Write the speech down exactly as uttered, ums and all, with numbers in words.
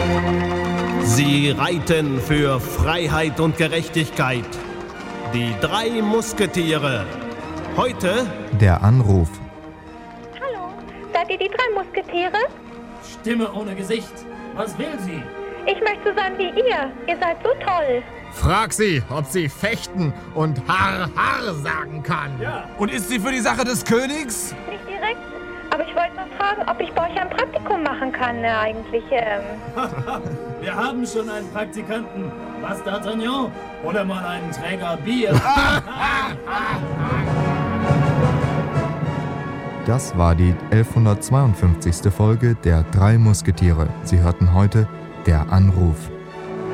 Sie reiten für Freiheit und Gerechtigkeit. Die drei Musketiere. Heute der Anruf. Hallo, seid ihr die drei Musketiere? Stimme ohne Gesicht. Was will sie? Ich möchte so sein wie ihr. Ihr seid so toll. Frag sie, ob sie fechten und Har Har sagen kann. Ja. Und ist sie für die Sache des Königs? Nicht direkt, aber ich wollte mal fragen, ob ich bei euch ein Praktikum machen kann, äh, eigentlich. Ähm. Wir haben schon einen Praktikanten. Was, D'Artagnan? Oder mal einen Träger Bier? Das war die elfhundertzweiundfünfzigste Folge der Drei Musketiere. Sie hörten heute der Anruf.